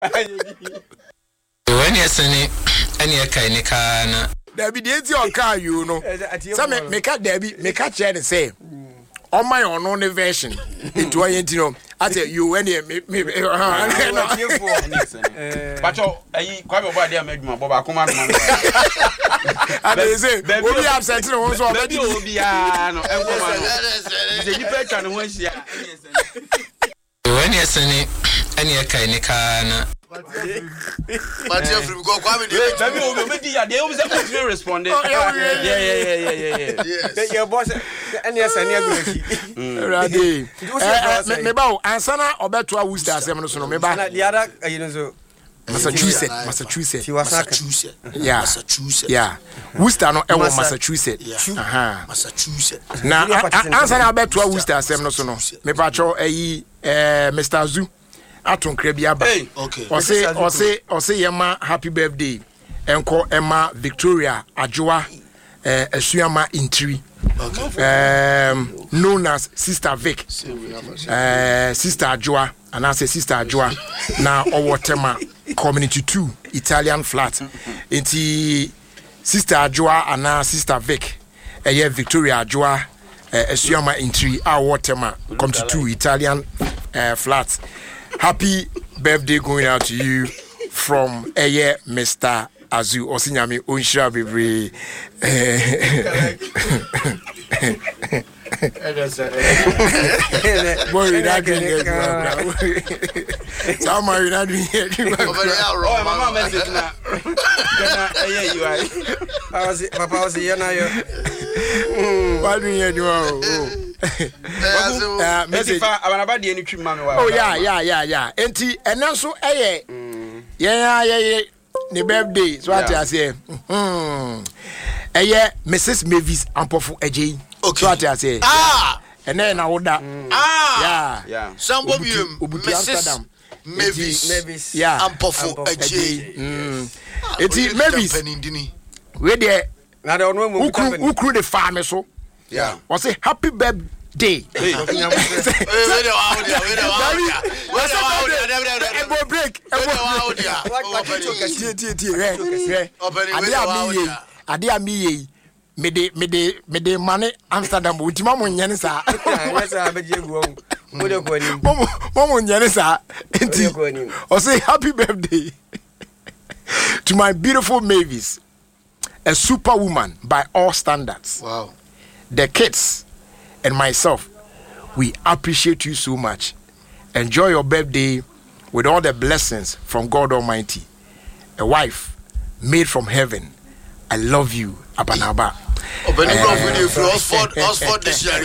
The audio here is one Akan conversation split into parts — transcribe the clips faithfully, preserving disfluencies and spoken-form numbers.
When you're saying any kind of car, there be the your car, you know. Some make a Debbie, make a chair and say, on my own only version. Into a you know, I tell you when you maybe. But you, I quite a body, I made my Boba command. And they say, we'll be upset to one so maybe will be the depend on when she. When you're saying any kind of car. But you go come in. They always have to respond. Yeah, yeah, yeah, yeah, yeah, yeah. Yes. Your boss, and yes, and you're ready. Maybe Ansana or better Worcester, seven or maybe the other, you know, Massachusetts, Massachusetts. Massachusetts. Yeah, Massachusetts. Yeah, Worcester, no, Massachusetts. Aha, Massachusetts. Now, Ansana better Worcester, seven or no. Maybe a Mister Azu. Aton Krebiaba. Okay. Or say, or say, or say, Emma, happy birthday. Enko Emma Victoria Ajua, uh, Esuyama Intri. Okay. Um, known as Sister Vic. Uh, Sister Ajua, and I say Sister Ajua. Now, our tema Community Two Italian flat. Inti Sister Ajua and now Sister Vic. Uh, yeah, Victoria Ajua, uh, Esuyama Intri. Our tema Community Two Italian uh, flat. Happy birthday going out to you from Eye Mister Azu Osinyami Onshira Bebre. Boy, you're not doing it. Some are not doing it. Oh, my mom message now. Yeah, you are. I was, Papa was here now. What do you do? Uh, message. Oh yeah, yeah, yeah, yeah. Enti enanso eye. Yeah, yeah, yeah. The birthday. So what I say? Hmm. Eye Missus Mavis Ampofu Eje. So what I say? Ah. And then I would that. Ah. Yeah. Yeah. Somebody Missus Mavis. Mavis. Yeah. Ampofu Eje. Hmm. Enti Mavis. We there. Na don't know who who crew the farm so. Yeah. Was say happy birthday. Hey. Wait a while, wait a while. Wait a while. Ebo break. Ebo break. Ade ami ye. Ade ami ye. Me de me de me de money Amsterdam. Utima mo nyane sa. Yes, I be go. Mo de ko ni. Mo mo nyane sa. Enti. O say happy birthday to my beautiful Mavis. A superwoman by all standards. Wow. The kids and myself, we appreciate you so much. Enjoy your birthday with all the blessings from God Almighty. A wife made from heaven. I love you, Abanaba. Open the mouth with you for Oxford, Oxford this year.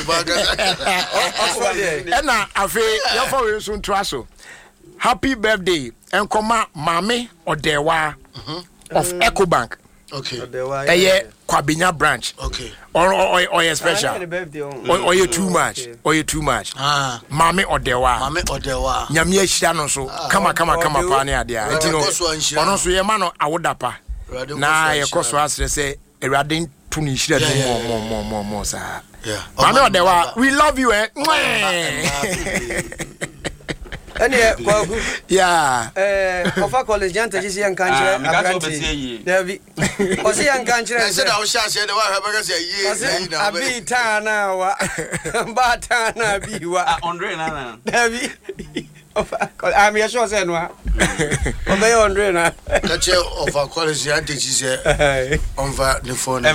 And now, I feel therefore we soon trust you. Happy birthday, and come Mame Odewa of EcoBank. Okay. Eye Kwabinya branch. Okay. Or or or or special. Or or you too much. Or you too much. Ah. Mame Odewa. Mame Odewa. Nyame ahira no so. Kama kama kama pa na ade a. Enti no. Ono so ye ma no awodapa. Na ye koso asre se Erade to ni hira no mo mo mo mo sa. Yeah. Mame Odewa, we love you eh. Anyway, yeah. Eh, Ofa College Janta ji yan kanche abranti. Davi. O si yan kanche. I said I was sure say the one have say ye na. Abi ta na wa. Ba ta na bi wa. Andre na na. Davi. Ofa College. I'm sure say no. O be Andre na. Kache Ofa College Janta ji say on va the phone.